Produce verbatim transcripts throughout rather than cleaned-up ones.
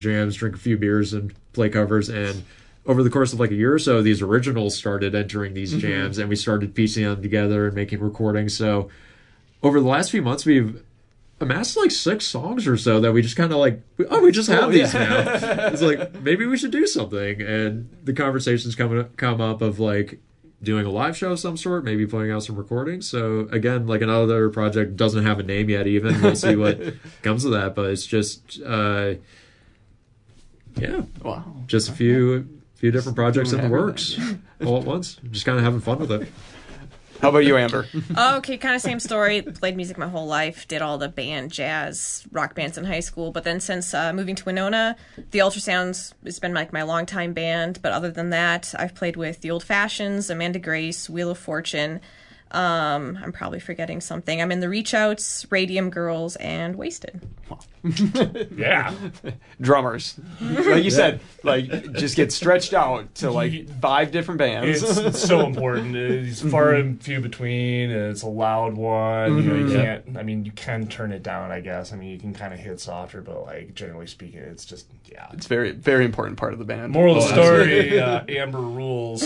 jams, drink a few beers, and play covers. And over the course of like a year or so, these originals started entering these jams, mm-hmm. and we started piecing them together and making recordings. So over the last few months, we've amassed like six songs or so that we just kind of like, oh, we just have oh, these yeah. now. It's like, maybe we should do something. And the conversations come, come up of like doing a live show of some sort, maybe putting out some recordings. So again, like another project doesn't have a name yet even. We'll see what comes of that. But it's just, uh, yeah, wow, just a few few different projects in the works all at once. Just kind of having fun with it. How about you, Amber? Oh, okay, kind of same story. Played music my whole life. Did all the band, jazz, rock bands in high school. But then since uh, moving to Winona, the Ultrasounds has been like my longtime band. But other than that, I've played with the Old Fashions, Amanda Grace, Wheel of Fortune. Um, I'm probably forgetting something. I'm in the Reach Outs, Radium Girls, and Wasted. Yeah. Drummers. Like you said, like just get stretched out to like five different bands. It's, it's so important. It's far and few between. It's a loud one. Mm-hmm. You know, you can't, I mean, you can turn it down, I guess. I mean, you can kind of hit softer, but like generally speaking, it's just, yeah. It's very, very important part of the band. Moral of the story, uh, Amber rules.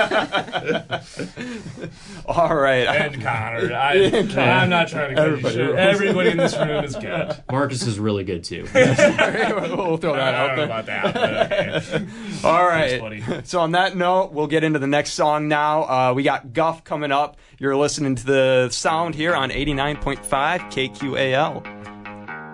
All right. And Connor. I, I'm not trying to cut you shit. Everybody in this room is good. Marcus is really good too. We'll throw that I out don't there. know about that. But okay. All right. So on that note, we'll get into the next song now. Uh, we got Guff coming up. You're listening to the sound here on eighty-nine point five K Q A L.